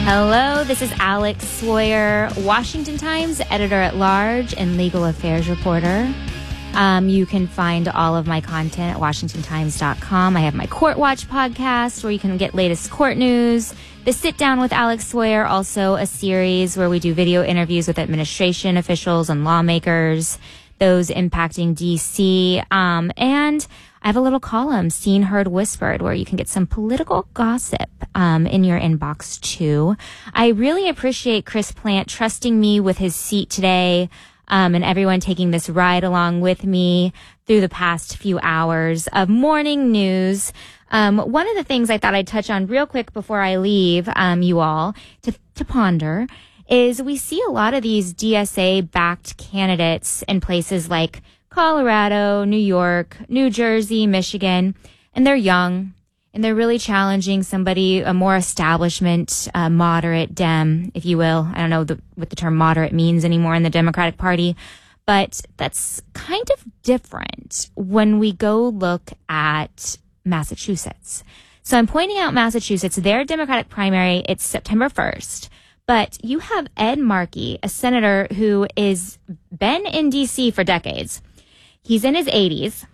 Hello, this is Alex Sawyer, Washington Times editor-at-large and legal affairs reporter. You can find all of my content at WashingtonTimes.com. I have my Court Watch podcast where you can get latest court news. The Sit Down with Alex Sawyer, also a series where we do video interviews with administration officials and lawmakers, those impacting D.C. And I have a little column, Seen, Heard, Whispered, where you can get some political gossip in your inbox, too. I really appreciate Chris Plante trusting me with his seat today, and everyone taking this ride along with me through the past few hours of morning news. One of the things I thought I'd touch on real quick before I leave you all to ponder is we see a lot of these DSA-backed candidates in places like Colorado, New York, New Jersey, Michigan, and they're young, and they're really challenging somebody, a more establishment, moderate Dem, if you will. I don't know what the term moderate means anymore in the Democratic Party, but that's kind of different when we go look at Massachusetts. So I'm pointing out Massachusetts, their Democratic primary, it's September 1st. But you have Ed Markey, a senator who is been in D.C. for decades. He's in his 80s,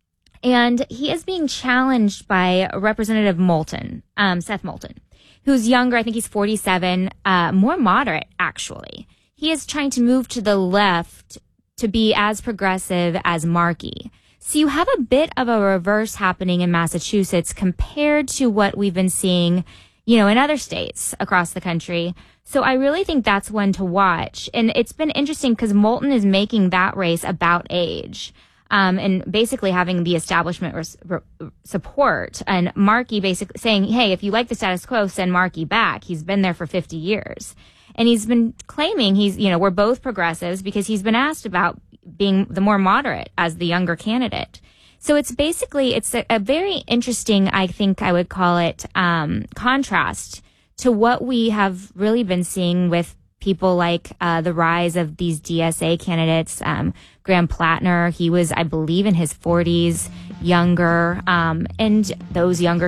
and he is being challenged by Representative Moulton, Seth Moulton, who's younger. I think he's 47, more moderate, actually. He is trying to move to the left to be as progressive as Markey. So you have a bit of a reverse happening in Massachusetts compared to what we've been seeing, in other states across the country. So I really think that's one to watch. And it's been interesting because Moulton is making that race about age, and basically having the establishment support. And Markey basically saying, hey, if you like the status quo, send Markey back. He's been there for 50 years. And he's been claiming we're both progressives because he's been asked about being the more moderate as the younger candidate. So it's a very interesting, I think I would call it, contrast to what we have really been seeing with people like the rise of these DSA candidates. Graham Plattner, he was, I believe, in his 40s, younger, and those younger